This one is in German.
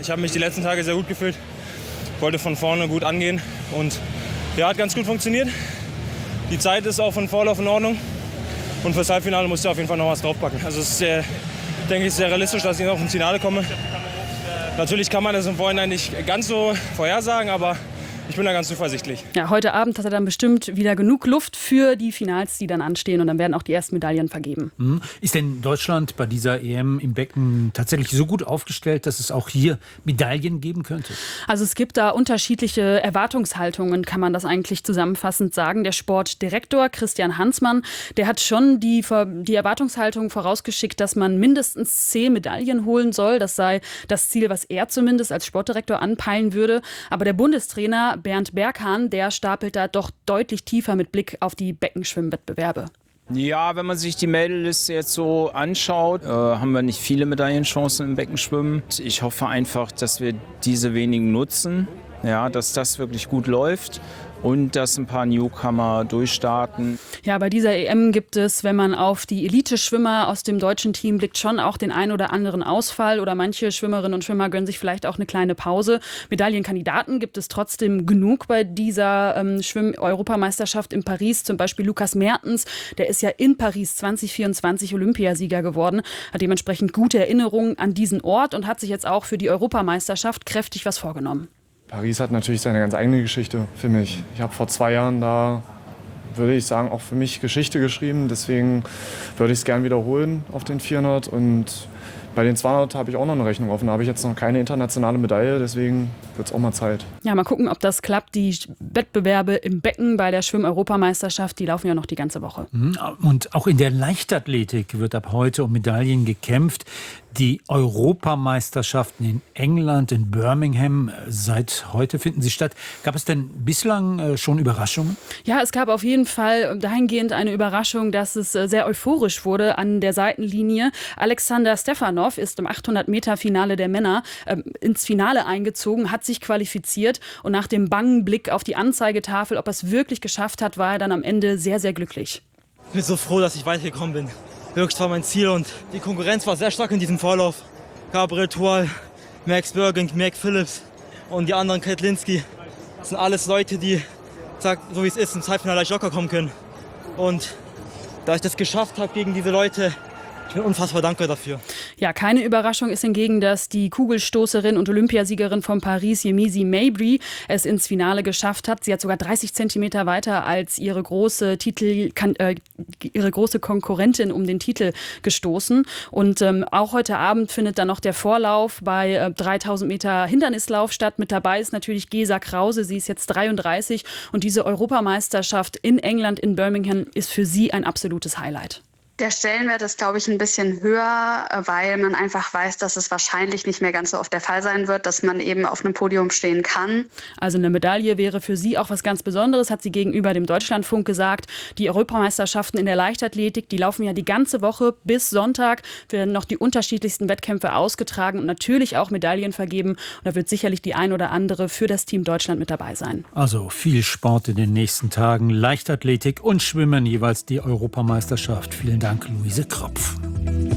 Ich habe mich die letzten Tage sehr gut gefühlt, wollte von vorne gut angehen und ja, hat ganz gut funktioniert. Die Zeit ist auch von Vorlauf in Ordnung und fürs Halbfinale musste auf jeden Fall noch was draufpacken. Also es ist, denke ich, sehr realistisch, dass ich noch ins Finale komme. Natürlich kann man das im Vorhinein nicht ganz so vorhersagen, aber ich bin da ganz zuversichtlich. Ja, heute Abend hat er dann bestimmt wieder genug Luft für die Finals, die dann anstehen. Und dann werden auch die ersten Medaillen vergeben. Ist denn Deutschland bei dieser EM im Becken tatsächlich so gut aufgestellt, dass es auch hier Medaillen geben könnte? Also es gibt da unterschiedliche Erwartungshaltungen, kann man das eigentlich zusammenfassend sagen. Der Sportdirektor Christian Hansmann, der hat schon die Erwartungshaltung vorausgeschickt, dass man mindestens 10 Medaillen holen soll. Das sei das Ziel, was er zumindest als Sportdirektor anpeilen würde. Aber der Bundestrainer Bernd Berghahn, der stapelt da doch deutlich tiefer mit Blick auf die Beckenschwimmwettbewerbe. Ja, wenn man sich die Medaillenliste jetzt so anschaut, haben wir nicht viele Medaillenchancen im Beckenschwimmen. Ich hoffe einfach, dass wir diese wenigen nutzen, ja, dass das wirklich gut läuft und dass ein paar Newcomer durchstarten. Ja, bei dieser EM gibt es, wenn man auf die Elite-Schwimmer aus dem deutschen Team blickt, schon auch den ein oder anderen Ausfall oder manche Schwimmerinnen und Schwimmer gönnen sich vielleicht auch eine kleine Pause. Medaillenkandidaten gibt es trotzdem genug bei dieser Schwimm-Europameisterschaft in Paris. Zum Beispiel Lukas Mertens, der ist ja in Paris 2024 Olympiasieger geworden, hat dementsprechend gute Erinnerungen an diesen Ort und hat sich jetzt auch für die Europameisterschaft kräftig was vorgenommen. Paris hat natürlich seine ganz eigene Geschichte für mich. Ich habe vor 2 Jahren da, würde ich sagen, auch für mich Geschichte geschrieben. Deswegen würde ich es gern wiederholen auf den 400. Und bei den 200 habe ich auch noch eine Rechnung offen. Da habe ich jetzt noch keine internationale Medaille, deswegen wird es auch mal Zeit. Ja, mal gucken, ob das klappt. Die Wettbewerbe im Becken bei der Schwimm-Europameisterschaft, die laufen ja noch die ganze Woche. Und auch in der Leichtathletik wird ab heute um Medaillen gekämpft. Die Europameisterschaften in England, in Birmingham, seit heute finden sie statt. Gab es denn bislang schon Überraschungen? Ja, es gab auf jeden Fall dahingehend eine Überraschung, dass es sehr euphorisch wurde an der Seitenlinie. Alexander Stefanov ist im 800-Meter-Finale der Männer ins Finale eingezogen, hat sich qualifiziert und nach dem bangen Blick auf die Anzeigetafel, ob er es wirklich geschafft hat, war er dann am Ende sehr, sehr glücklich. Ich bin so froh, dass ich weitergekommen bin. Wirklich war mein Ziel und die Konkurrenz war sehr stark in diesem Vorlauf. Gabriel Tual, Max Bergen, Meg Phillips und die anderen Ketlinski. Das sind alles Leute, die, so wie es ist, ins Halbfinale leicht locker kommen können. Und da ich das geschafft habe gegen diese Leute, ich bin unfassbar dankbar dafür. Ja, keine Überraschung ist hingegen, dass die Kugelstoßerin und Olympiasiegerin von Paris, Yemisi Mabry, es ins Finale geschafft hat. Sie hat sogar 30 Zentimeter weiter als ihre große Konkurrentin um den Titel gestoßen. Und auch heute Abend findet dann noch der Vorlauf bei 3000 Meter Hindernislauf statt. Mit dabei ist natürlich Gesa Krause. Sie ist jetzt 33 und diese Europameisterschaft in England, in Birmingham, ist für sie ein absolutes Highlight. Der Stellenwert ist, glaube ich, ein bisschen höher, weil man einfach weiß, dass es wahrscheinlich nicht mehr ganz so oft der Fall sein wird, dass man eben auf einem Podium stehen kann. Also eine Medaille wäre für sie auch was ganz Besonderes, hat sie gegenüber dem Deutschlandfunk gesagt. Die Europameisterschaften in der Leichtathletik, die laufen ja die ganze Woche bis Sonntag, werden noch die unterschiedlichsten Wettkämpfe ausgetragen und natürlich auch Medaillen vergeben. Und da wird sicherlich die ein oder andere für das Team Deutschland mit dabei sein. Also viel Sport in den nächsten Tagen, Leichtathletik und Schwimmen, jeweils die Europameisterschaft. Vielen Dank, Luise Kropf.